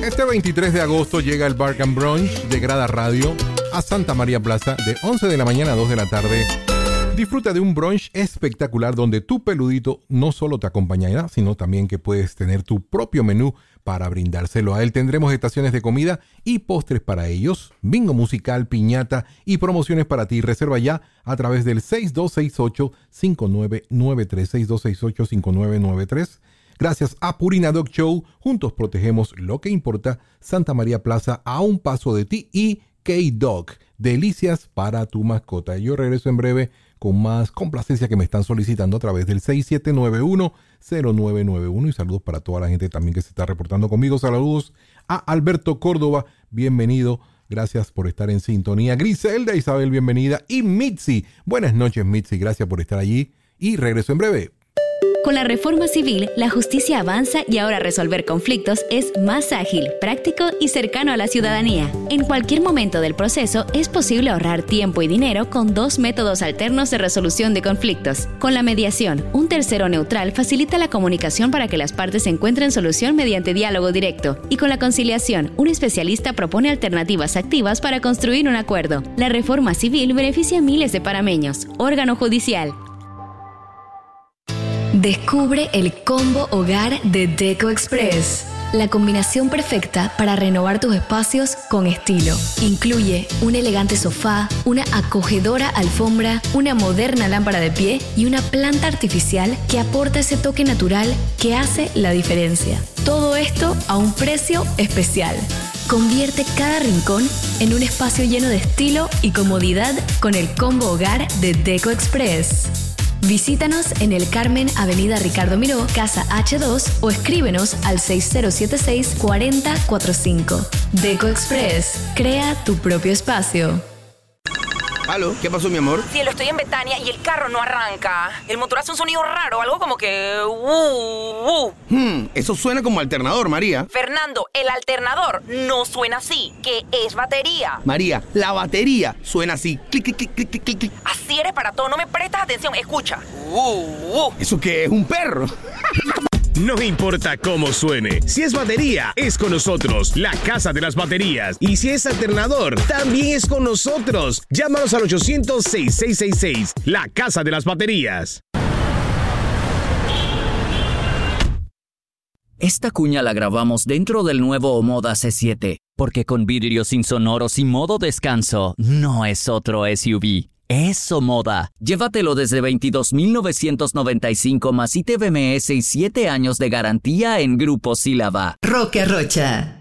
Este 23 de agosto llega el Bar and Brunch de Grada Radio a Santa María Plaza de 11 de la mañana a 2 de la tarde. Disfruta de un brunch espectacular donde tu peludito no solo te acompañará, sino también que puedes tener tu propio menú para brindárselo a él. Tendremos estaciones de comida y postres para ellos, bingo musical, piñata y promociones para ti. Reserva ya a través del 6268-5993, 6268-5993. Gracias a Purina Dog Show, juntos protegemos lo que importa. Santa María Plaza, a un paso de ti, y K-Dog, delicias para tu mascota. Yo regreso en breve con más complacencia que me están solicitando a través del 6791-0991. Y saludos para toda la gente también que se está reportando conmigo. Saludos a Alberto Córdoba, bienvenido. Gracias por estar en sintonía. Griselda Isabel, bienvenida. Y Mitzi, buenas noches Mitzi, gracias por estar allí. Y regreso en breve. Con la reforma civil, la justicia avanza y ahora resolver conflictos es más ágil, práctico y cercano a la ciudadanía. En cualquier momento del proceso es posible ahorrar tiempo y dinero con dos métodos alternos de resolución de conflictos. Con la mediación, un tercero neutral facilita la comunicación para que las partes encuentren solución mediante diálogo directo. Y con la conciliación, un especialista propone alternativas activas para construir un acuerdo. La reforma civil beneficia a miles de panameños. Órgano judicial. Descubre el combo hogar de Deco Express. La combinación perfecta para renovar tus espacios con estilo. Incluye un elegante sofá, una acogedora alfombra, una moderna lámpara de pie y una planta artificial que aporta ese toque natural que hace la diferencia. Todo esto a un precio especial. Convierte cada rincón en un espacio lleno de estilo y comodidad con el combo hogar de Deco Express. Visítanos en el Carmen, Avenida Ricardo Miró, Casa H2, o escríbenos al 6076-4045. Deco Express. Crea tu propio espacio. ¿Aló? ¿Qué pasó, mi amor? Cielo, estoy en Betania y el carro no arranca. El motor hace un sonido raro, algo como que... Eso suena como alternador, María. Fernando, el alternador no suena así, que es batería. María, la batería suena así. Clic, clic, clic, clic, clic, clic. Así eres para todo, no me prestas atención. Escucha. ¿Eso qué es? ¿Un perro? No importa cómo suene, si es batería, es con nosotros, la Casa de las Baterías. Y si es alternador, también es con nosotros. Llámanos al 800-6666, la Casa de las Baterías. Esta cuña la grabamos dentro del nuevo Omoda C7, porque con vidrios insonoros y modo descanso, no es otro SUV. Es Omoda. Llévatelo desde $22,995 más ITBMS y 7 años de garantía en Grupo Sílaba. Roque Rocha.